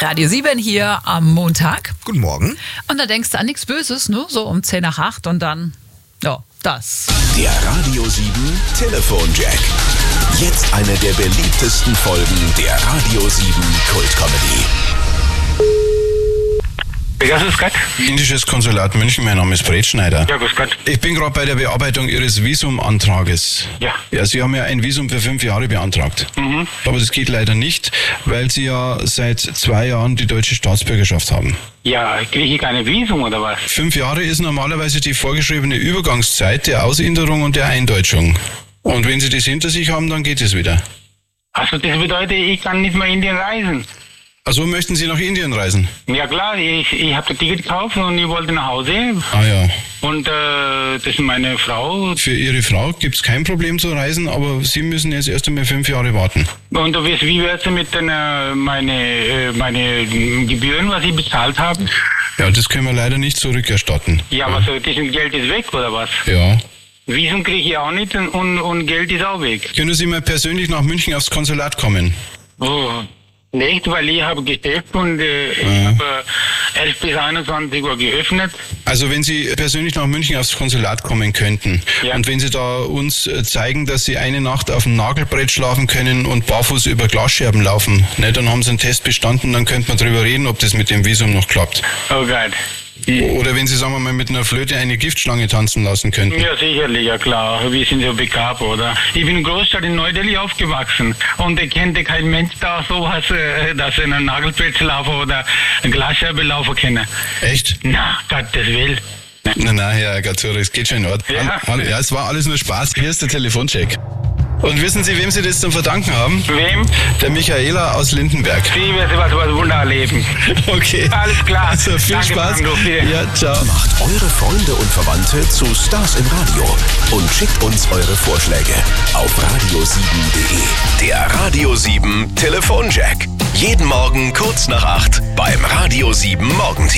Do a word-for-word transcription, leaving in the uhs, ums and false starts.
Radio sieben hier am Montag. Guten Morgen. Und da denkst du an nichts Böses, ne? So um zehn nach acht und dann, ja, das. Der Radio sieben Telefonjack. Jetzt eine der beliebtesten Folgen der Radio sieben Kultcomedy. Ja, grüß Gott. Indisches Konsulat München, mein Name ist Bretschneider. Ja, grüß Gott. Ich bin gerade bei der Bearbeitung Ihres Visumantrages. Ja. Ja, Sie haben ja ein Visum für fünf Jahre beantragt. Mhm. Aber das geht leider nicht, weil Sie ja seit zwei Jahren die deutsche Staatsbürgerschaft haben. Ja, kriege ich keine Visum oder was? Fünf Jahre ist normalerweise die vorgeschriebene Übergangszeit der Ausinterung und der Eindeutschung. Und wenn Sie das hinter sich haben, dann geht es wieder. Also das bedeutet, ich kann nicht mehr in Indien reisen. Also möchten Sie nach Indien reisen? Ja klar, ich, ich habe das Ticket gekauft und ich wollte nach Hause. Ah ja. Und äh, das ist meine Frau. Für Ihre Frau gibt es kein Problem zu reisen, aber Sie müssen jetzt erst einmal fünf Jahre warten. Und du weißt, wie wird es mit den, äh, meine, äh, meine Gebühren, was ich bezahlt habe? Ja, das können wir leider nicht zurückerstatten. Ja, aber so, das Geld ist weg, oder was? Ja. Visum kriege ich auch nicht und, und Geld ist auch weg. Können Sie mal persönlich nach München aufs Konsulat kommen? Oh. Nicht, weil ich habe Geschäft und äh, ich Mhm. habe äh, elf bis einundzwanzig Uhr geöffnet. Also wenn Sie persönlich nach München aufs Konsulat kommen könnten Ja. und wenn Sie da uns äh, zeigen, dass Sie eine Nacht auf dem Nagelbrett schlafen können und barfuß über Glasscherben laufen, ne, dann haben Sie einen Test bestanden, dann könnte man drüber reden, ob das mit dem Visum noch klappt. Oh Gott. Oder wenn Sie, sagen wir mal, mit einer Flöte eine Giftschlange tanzen lassen könnten. Ja, sicherlich, ja klar. Wir sind so begabt, oder? Ich bin in Großstadt in Neu-Delhi aufgewachsen und ich kenne kein Mensch da sowas, äh, dass er einen Nagelbrett laufen oder eine Glasscherbe laufen kann. Echt? Na, Gottes Willen. Nein, nein, Herr Gazzura, es geht schon in Ordnung. Ja. Hallo, ja, es war alles nur Spaß. Hier ist der Telefoncheck. Und wissen Sie, wem Sie das zu verdanken haben? Wem? Der Michaela aus Lindenberg. Sie wird was, was Wunder erleben. Okay. Alles klar. Also viel Danke, Spaß. Franco, bitte. Ja, ciao. Macht eure Freunde und Verwandte zu Stars im Radio und schickt uns eure Vorschläge auf radio sieben punkt de. Der Radio sieben Telefonjack. Jeden Morgen kurz nach acht beim Radio sieben Morgenteam.